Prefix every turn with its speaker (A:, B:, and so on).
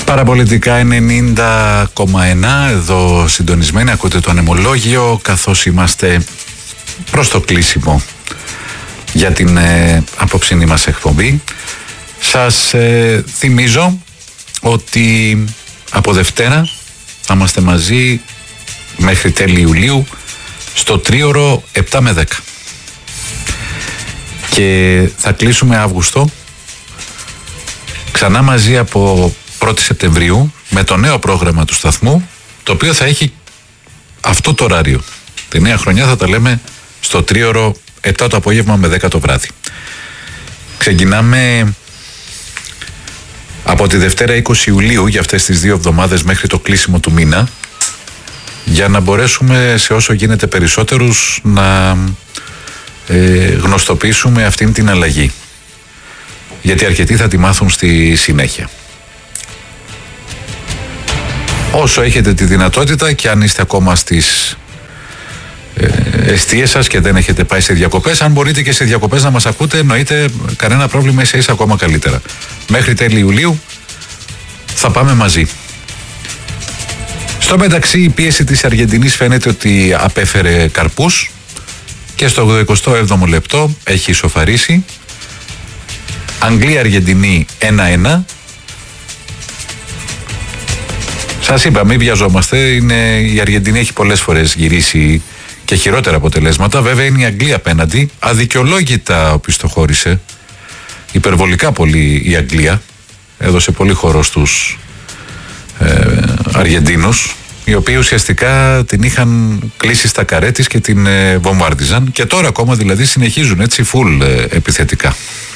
A: Παραπολιτικά 90,1 εδώ συντονισμένοι, ακούτε το ανεμολόγιο καθώς είμαστε προς το κλείσιμο για την απόψινή μας εκπομπή. Σας θυμίζω ότι από Δευτέρα θα είμαστε μαζί μέχρι τέλη Ιουλίου στο τρίωρο 7 με 10 και θα κλείσουμε Αύγουστο ξανά μαζί από 1η Σεπτεμβρίου με το νέο πρόγραμμα του σταθμού, το οποίο θα έχει αυτό το ωράριο. Τη νέα χρονιά θα τα λέμε στο τρίωρο 7 το απόγευμα με 10 το βράδυ. Ξεκινάμε από τη Δευτέρα 20 Ιουλίου για αυτές τις 2 εβδομάδες μέχρι το κλείσιμο του μήνα, για να μπορέσουμε σε όσο γίνεται περισσότερους να γνωστοποιήσουμε αυτήν την αλλαγή, γιατί αρκετοί θα τη μάθουν στη συνέχεια. Όσο έχετε τη δυνατότητα και αν είστε ακόμα στις εστίες σας και δεν έχετε πάει σε διακοπές, αν μπορείτε και σε διακοπές να μας ακούτε, εννοείται, κανένα πρόβλημα, εσείς ακόμα καλύτερα. Μέχρι τέλη Ιουλίου θα πάμε μαζί. Στο μεταξύ η πίεση της Αργεντινής φαίνεται ότι απέφερε καρπούς και στο 87ο λεπτό έχει ισοφαρίσει. Αγγλία-Αργεντινή 1-1. Σας είπα, μην βιαζόμαστε. Η Αργεντινή έχει πολλές φορές γυρίσει και χειρότερα αποτελέσματα. Βέβαια είναι η Αγγλία απέναντι. Αδικαιολόγητα οπισθοχώρησε. Υπερβολικά πολύ η Αγγλία. Έδωσε πολύ χώρο στους Αργεντίνους, οι οποίοι ουσιαστικά την είχαν κλείσει στα καρέ της και την βομβάρδιζαν. Και τώρα ακόμα δηλαδή συνεχίζουν έτσι full επιθετικά.